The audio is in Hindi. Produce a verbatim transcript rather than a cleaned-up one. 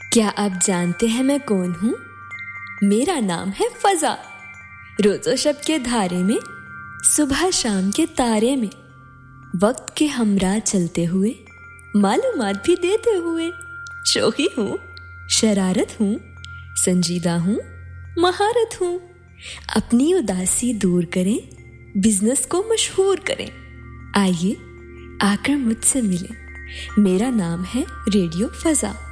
क्या आप जानते हैं मैं कौन हूँ? मेरा नाम है फजा। रोजो शब के धारे में, सुबह शाम के तारे में, वक्त के हमरा चलते हुए, मालूमात भी देते हुए। शोखी हूँ, शरारत हूँ, संजीदा हूँ, महारत हूँ। अपनी उदासी दूर करें, बिजनेस को मशहूर करें। आइए आकर मुझसे मिलें। मेरा नाम है रेडियो फजा।